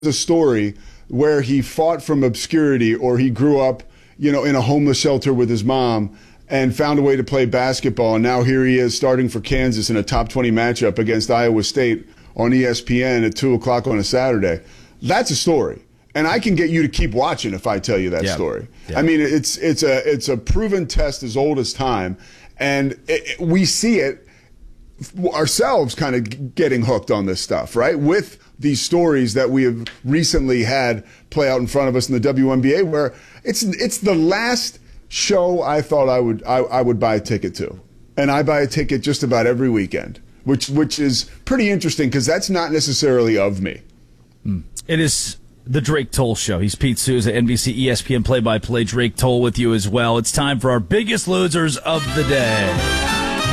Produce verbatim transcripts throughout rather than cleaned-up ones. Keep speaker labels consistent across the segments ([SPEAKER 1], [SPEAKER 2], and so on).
[SPEAKER 1] a story where he fought from obscurity or he grew up, you know, in a homeless shelter with his mom and found a way to play basketball. And now here he is starting for Kansas in a top twenty matchup against Iowa State on E S P N at two o'clock on a Saturday. That's a story. And I can get you to keep watching if I tell you that
[SPEAKER 2] yeah.
[SPEAKER 1] story.
[SPEAKER 2] Yeah.
[SPEAKER 1] I mean, it's it's a it's a proven test as old as time. And it, it, we see it ourselves kind of getting hooked on this stuff, right? With these stories that we have recently had play out in front of us in the W N B A, where it's it's the last show I thought I would I, I would buy a ticket to, and I buy a ticket just about every weekend, which which is pretty interesting because that's not necessarily of me.
[SPEAKER 2] It is the Drake Toll Show. He's Pete Souza, N B C E S P N play-by-play. Drake Toll with you as well. It's time for our biggest losers of the day.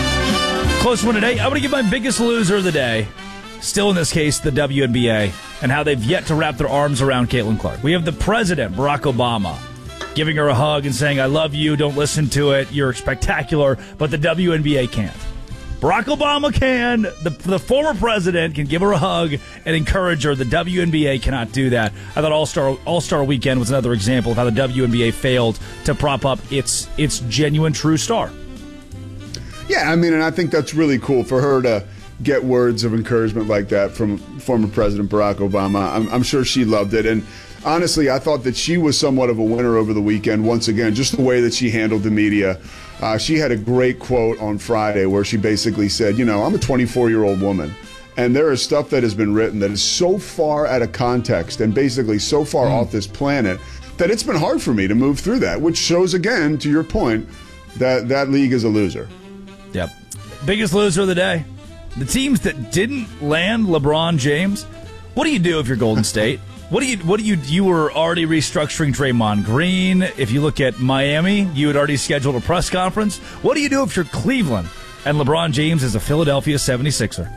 [SPEAKER 2] Close one today. I'm going to give my biggest loser of the day. Still in this case, the W N B A, and how they've yet to wrap their arms around Caitlin Clark. We have the president, Barack Obama, giving her a hug and saying, I love you, don't listen to it, you're spectacular, but the W N B A can't. Barack Obama can. The, the former president can give her a hug and encourage her. The W N B A cannot do that. I thought All-Star All-Star Weekend was another example of how the W N B A failed to prop up its its genuine true star.
[SPEAKER 1] Yeah, I mean, and I think that's really cool for her to get words of encouragement like that from former President Barack Obama. I'm, I'm sure she loved it. And honestly, I thought that she was somewhat of a winner over the weekend. Once again, just the way that she handled the media. Uh, she had a great quote on Friday where she basically said, you know, I'm a twenty-four-year-old woman, and there is stuff that has been written that is so far out of context and basically so far mm. off this planet that it's been hard for me to move through that, which shows, again, to your point, that that league is a loser.
[SPEAKER 2] Yep. Biggest loser of the day. The teams that didn't land LeBron James. What do you do if you're Golden State? What do you what do you you were already restructuring Draymond Green? If you look at Miami, you had already scheduled a press conference. What do you do if you're Cleveland and LeBron James is a Philadelphia seventy-sixer?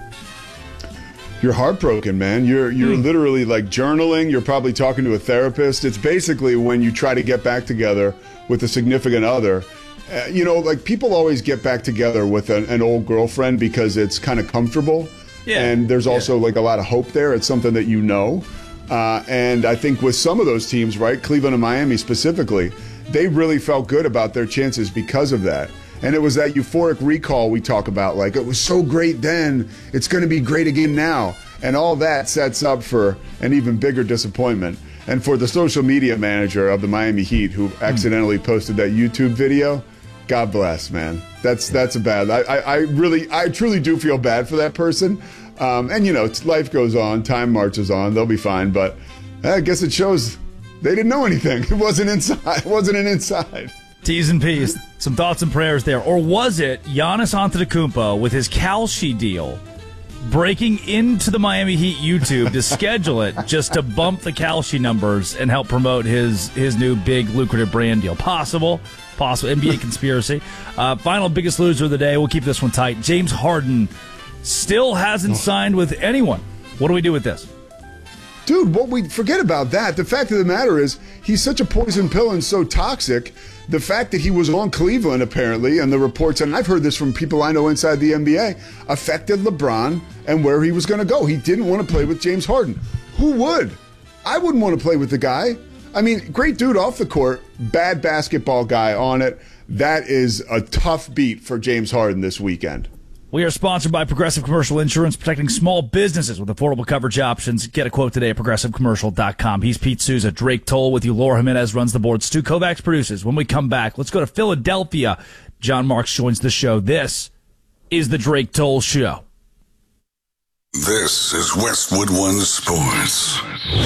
[SPEAKER 1] You're heartbroken, man. You're you're mm. literally like journaling. You're probably talking to a therapist. It's basically when you try to get back together with a significant other. Uh, you know, like people always get back together with an, an old girlfriend because it's kind of comfortable. Yeah. And there's also yeah. like a lot of hope there. It's something that you know. Uh, and I think with some of those teams, right, Cleveland and Miami specifically, they really felt good about their chances because of that. And it was that euphoric recall we talk about, like it was so great then, it's going to be great again now. And all that sets up for an even bigger disappointment. And for the social media manager of the Miami Heat who accidentally posted that YouTube video, God bless, man. That's that's a bad. I, I, I really, I truly do feel bad for that person. Um, and, you know, life goes on. Time marches on. They'll be fine. But I guess it shows they didn't know anything. It wasn't inside. It wasn't an inside.
[SPEAKER 2] T's and P's. Some thoughts and prayers there. Or was it Giannis Antetokounmpo with his Kalshi deal breaking into the Miami Heat YouTube to schedule it just to bump the Kalshi numbers and help promote his, his new big lucrative brand deal? Possible. Possible. N B A conspiracy. Uh, final biggest loser of the day. We'll keep this one tight. James Harden still hasn't signed with anyone. What do we do with this?
[SPEAKER 1] Dude, what we forget about that. The fact of the matter is he's such a poison pill and so toxic. The fact that he was on Cleveland, apparently, and the reports, and I've heard this from people I know inside the N B A, affected LeBron and where he was going to go. He didn't want to play with James Harden. Who would? I wouldn't want to play with the guy. I mean, great dude off the court, bad basketball guy on it. That is a tough beat for James Harden this weekend.
[SPEAKER 2] We are sponsored by Progressive Commercial Insurance, protecting small businesses with affordable coverage options. Get a quote today at progressive commercial dot com. He's Pete Souza. Drake Toll with you. Laura Jimenez runs the board. Stu Kovacs produces. When we come back, let's go to Philadelphia. John Marks joins the show. This is the Drake Toll Show.
[SPEAKER 3] This is Westwood One Sports.